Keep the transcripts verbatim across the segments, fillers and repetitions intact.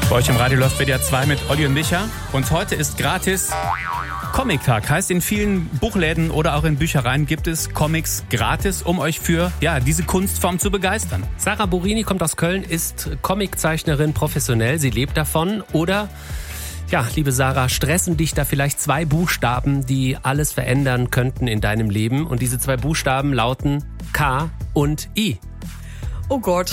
Bei euch im Radio läuft W D R zwei mit Olli und Micha. Und heute ist gratis Comic-Tag. Heißt, in vielen Buchläden oder auch in Büchereien gibt es Comics gratis, um euch für ja, diese Kunstform zu begeistern. Sarah Borini kommt aus Köln, ist Comiczeichnerin professionell. Sie lebt davon. Oder, ja, liebe Sarah, stressen dich da vielleicht zwei Buchstaben, die alles verändern könnten in deinem Leben? Und diese zwei Buchstaben lauten K und I. Oh Gott.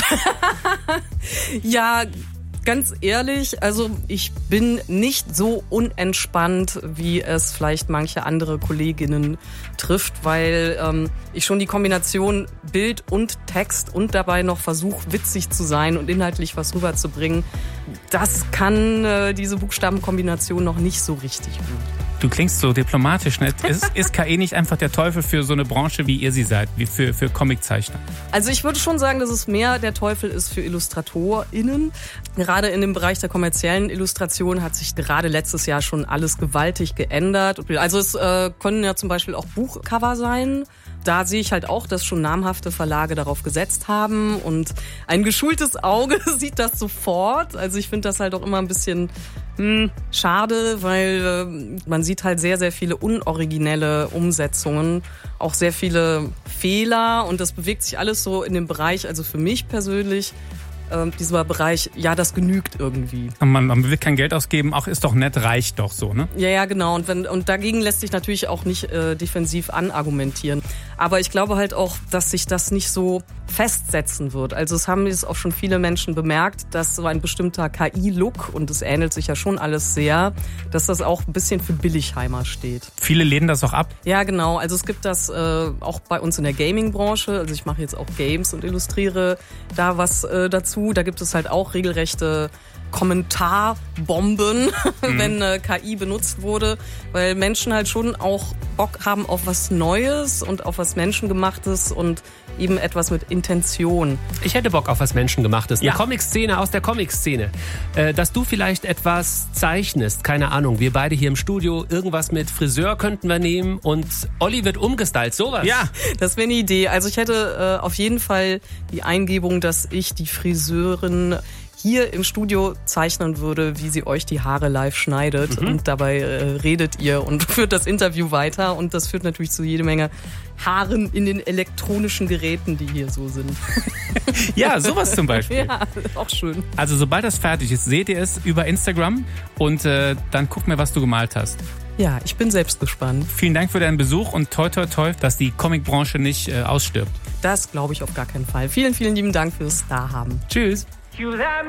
Ja, ganz ehrlich, also ich bin nicht so unentspannt, wie es vielleicht manche andere Kolleginnen trifft, weil ähm, ich schon die Kombination Bild und Text und dabei noch versuche, witzig zu sein und inhaltlich was rüberzubringen, das kann äh, diese Buchstabenkombination noch nicht so richtig gut. Du klingst so diplomatisch, ne? Ist, ist K I nicht einfach der Teufel für so eine Branche, wie ihr sie seid, wie für, für Comiczeichner? Also ich würde schon sagen, dass es mehr der Teufel ist für IllustratorInnen. Gerade in dem Bereich der kommerziellen Illustration hat sich gerade letztes Jahr schon alles gewaltig geändert. Also es äh, können ja zum Beispiel auch Buchcover sein. Da sehe ich halt auch, dass schon namhafte Verlage darauf gesetzt haben und ein geschultes Auge sieht das sofort. Also ich finde das halt auch immer ein bisschen hm, schade, weil äh, man sieht halt sehr, sehr viele unoriginelle Umsetzungen, auch sehr viele Fehler und das bewegt sich alles so in dem Bereich, also für mich persönlich, äh, dieser Bereich, ja, das genügt irgendwie. Man, man will kein Geld ausgeben, auch ist doch nett, reicht doch so, ne? Ja, ja, genau. Und, wenn, und dagegen lässt sich natürlich auch nicht äh, defensiv anargumentieren. Aber ich glaube halt auch, dass sich das nicht so festsetzen wird. Also es haben jetzt auch schon viele Menschen bemerkt, dass so ein bestimmter K I-Look, und es ähnelt sich ja schon alles sehr, dass das auch ein bisschen für Billigheimer steht. Viele lehnen das auch ab? Ja, genau. Also es gibt das äh, auch bei uns in der Gaming-Branche. Also ich mache jetzt auch Games und illustriere da was äh, dazu. Da gibt es halt auch regelrechte Kommentarbomben, mhm. wenn äh, K I benutzt wurde, weil Menschen halt schon auch Bock haben auf was Neues und auf was Menschengemachtes und eben etwas mit Intention. Ich hätte Bock auf was Menschengemachtes. Eine Ja. Comic-Szene aus der Comic-Szene. Äh, dass du vielleicht etwas zeichnest, keine Ahnung, wir beide hier im Studio, irgendwas mit Friseur könnten wir nehmen und Olli wird umgestylt, sowas. Ja. Das wäre eine Idee. Also ich hätte äh, auf jeden Fall die Eingebung, dass ich die Friseurin hier im Studio zeichnen würde, wie sie euch die Haare live schneidet. Mhm. Und dabei äh, redet ihr und führt das Interview weiter. Und das führt natürlich zu jede Menge Haaren in den elektronischen Geräten, die hier so sind. Ja, sowas zum Beispiel. Ja, auch schön. Also sobald das fertig ist, seht ihr es über Instagram und äh, dann guck mir, was du gemalt hast. Ja, ich bin selbst gespannt. Vielen Dank für deinen Besuch und toi toi toi, dass die Comicbranche nicht äh, ausstirbt. Das glaube ich auf gar keinen Fall. Vielen, vielen lieben Dank fürs Dahaben. Tschüss.